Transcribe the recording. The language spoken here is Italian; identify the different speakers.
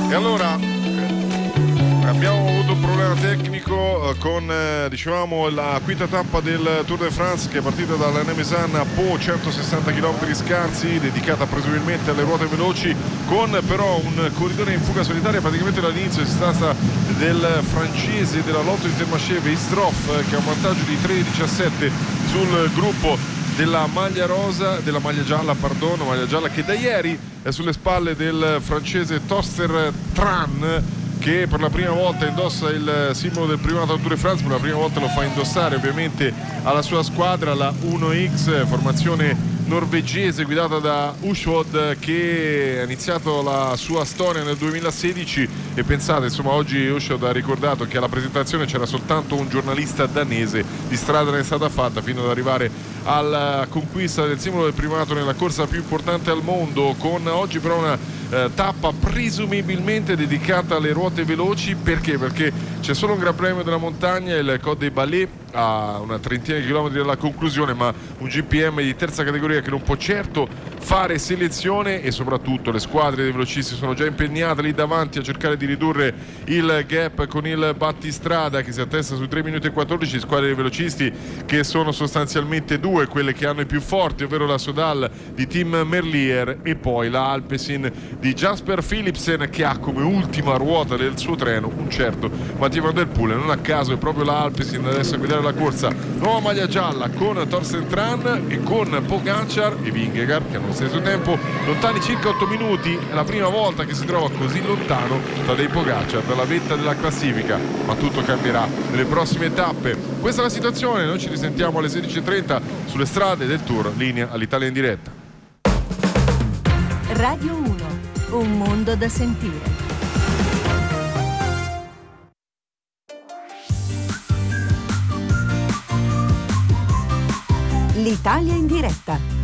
Speaker 1: E allora abbiamo avuto un problema tecnico con, dicevamo, la quinta tappa del Tour de France, che è partita dalla Nemesan a Po, 160 km scarsi, dedicata presumibilmente alle ruote veloci, con però un corridore in fuga solitaria praticamente dall'inizio. Si tratta del francese della Lotto Intermarché Veistroff, che ha un vantaggio di 3,17 sul gruppo della maglia rosa, della maglia gialla, che da ieri è sulle spalle del francese Torster Tran, che per la prima volta indossa il simbolo del primato del Tour de France. Per la prima volta lo fa indossare ovviamente alla sua squadra, la 1X, formazione norvegese guidata da Ushod, che ha iniziato la sua storia nel 2016. E pensate, insomma, oggi Ushod ha ricordato che alla presentazione c'era soltanto un giornalista danese, di strada ne è stata fatta fino ad arrivare alla conquista del simbolo del primato nella corsa più importante al mondo, con oggi però una tappa presumibilmente dedicata alle ruote veloci. Perché? Perché c'è solo un Gran Premio della montagna, il Col des Balais, a una trentina di chilometri dalla conclusione, ma un GPM di terza categoria che non può certo fare selezione, e soprattutto le squadre dei velocisti sono già impegnate lì davanti a cercare di ridurre il gap con il battistrada, che si attesta sui 3 minuti e 14. Squadre dei velocisti che sono sostanzialmente due, quelle che hanno i più forti, ovvero la Sodal di Tim Merlier e poi la Alpecin di Jasper Philipsen, che ha come ultima ruota del suo treno un certo Mathieu van der Poel. Non a caso è proprio la Alpecin adesso a guidare la corsa. Nuova maglia gialla con Torsten Tran e con Pogacar e Vingegaard, che hanno allo stesso tempo lontani circa 8 minuti. È la prima volta che si trova così lontano Tadej Pogacar dalla vetta della classifica, ma tutto cambierà nelle prossime tappe. Questa è la situazione, noi ci risentiamo alle 16:30 sulle strade del Tour, linea all'Italia in diretta.
Speaker 2: Radio 1, un mondo da sentire. L'Italia in diretta